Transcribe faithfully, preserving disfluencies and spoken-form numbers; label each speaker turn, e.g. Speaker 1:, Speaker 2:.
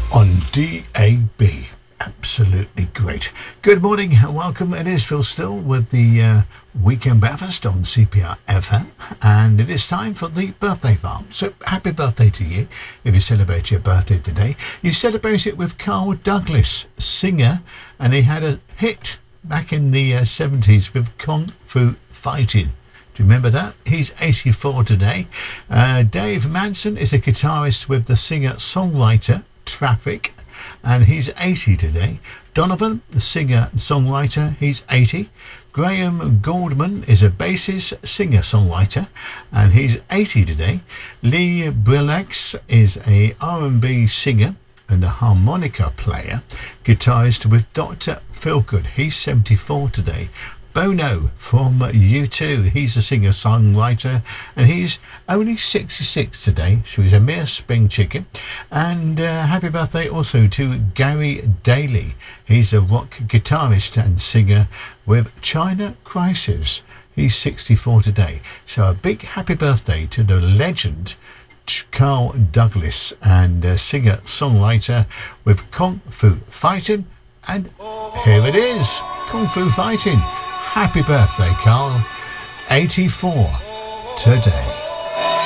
Speaker 1: on D A B. Absolutely great. Good morning and welcome. It is Phil Still with the uh, Weekend Breakfast on C P R F M, and it is time for the birthday farm. So happy birthday to you if you celebrate your birthday today. You celebrate it with Carl Douglas, singer, and he had a hit back in the uh, seventies with Kung Fu Fighting. Do you remember that? He's eighty-four today. Uh, Dave Manson is a guitarist with the singer-songwriter Traffic, and he's eighty today. Donovan, the singer and songwriter, he's eighty. Graham Goldman is a bassist, singer-songwriter, and he's eighty today. Lee Brillax is a R and B singer and a harmonica player, guitarist with Doctor Feelgood. He's seventy-four today. Bono from U two, he's a singer-songwriter, and he's only sixty-six today, so he's a mere spring chicken. And uh, happy birthday also to Gary Daly. He's a rock guitarist and singer with China Crisis. He's sixty-four today. So a big happy birthday to the legend Carl Douglas, and uh, singer-songwriter with Kung Fu Fighting. And here it is, Kung Fu Fighting. Happy birthday, Carl. eighty-four today.